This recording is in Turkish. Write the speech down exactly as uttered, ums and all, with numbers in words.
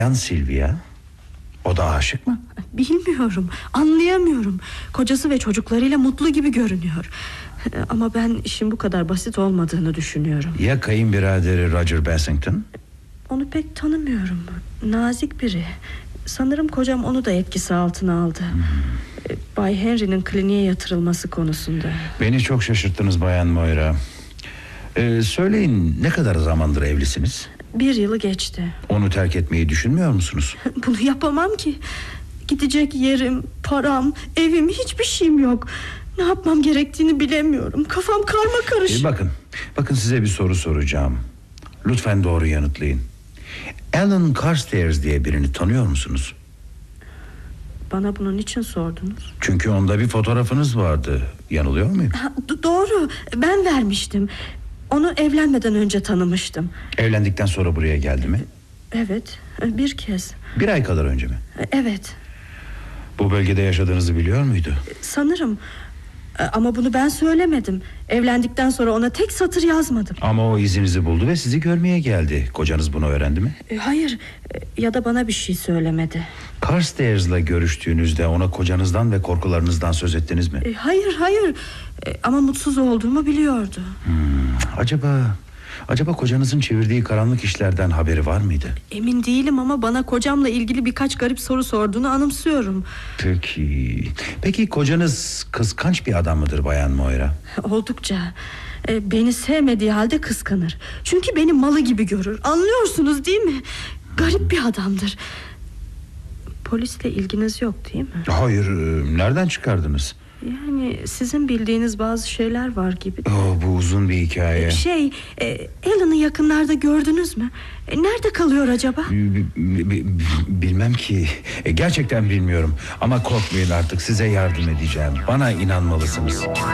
Yan Silvia, o da aşık mı? Bilmiyorum, anlayamıyorum. Kocası ve çocuklarıyla mutlu gibi görünüyor. Ama ben işin bu kadar basit olmadığını düşünüyorum. Ya kayınbiraderi Roger Bassington? Onu pek tanımıyorum. Nazik biri. Sanırım kocam onu da etkisi altına aldı. hmm. Bay Henry'nin kliniğe yatırılması konusunda. Beni çok şaşırttınız Bayan Moira. ee, Söyleyin, ne kadar zamandır evlisiniz? Bir yılı geçti. Onu terk etmeyi düşünmüyor musunuz? Bunu yapamam ki. Gidecek yerim, param, evim, hiçbir şeyim yok. Ne yapmam gerektiğini bilemiyorum. Kafam karma karışık. ee, Bakın Bakın size bir soru soracağım. Lütfen doğru yanıtlayın. Alan Carstairs diye birini tanıyor musunuz? Bana bunun için sordunuz. Çünkü onda bir fotoğrafınız vardı. Yanılıyor muyum? Ha, d- doğru, ben vermiştim. Onu evlenmeden önce tanımıştım. Evlendikten sonra buraya geldi mi? Evet, bir kez. Bir ay kadar önce mi? Evet. Bu bölgede yaşadığınızı biliyor muydu? Sanırım. Ama bunu ben söylemedim. Evlendikten sonra ona tek satır yazmadım. Ama o izinizi buldu ve sizi görmeye geldi. Kocanız bunu öğrendi mi? Hayır, ya da bana bir şey söylemedi. Carstairs'la görüştüğünüzde ona kocanızdan ve korkularınızdan söz ettiniz mi? Hayır, hayır. Ama mutsuz olduğumu biliyordu. hmm, Acaba Acaba kocanızın çevirdiği karanlık işlerden haberi var mıydı? Emin değilim ama bana kocamla ilgili birkaç garip soru sorduğunu anımsıyorum. Peki Peki kocanız kıskanç bir adam mıdır Bayan Moira? Oldukça. Beni sevmediği halde kıskanır. Çünkü beni malı gibi görür. Anlıyorsunuz değil mi? Garip bir adamdır. Polisle ilginiz yok değil mi? Hayır, nereden çıkardınız? Yani sizin bildiğiniz bazı şeyler var gibi. Oh, bu uzun bir hikaye. Şey, e, Alan'ı yakınlarda gördünüz mü? E, nerede kalıyor acaba? B- b- Bilmem ki. E, gerçekten bilmiyorum. Ama korkmayın, artık size yardım edeceğim. Bana inanmalısınız.